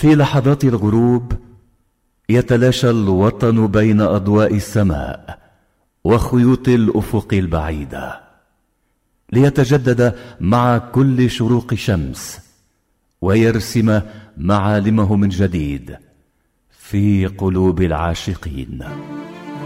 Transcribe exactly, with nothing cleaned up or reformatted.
في لحظات الغروب يتلاشى الوطن بين أضواء السماء وخيوط الأفق البعيدة، ليتجدد مع كل شروق شمس ويرسم معالمه من جديد في قلوب العاشقين.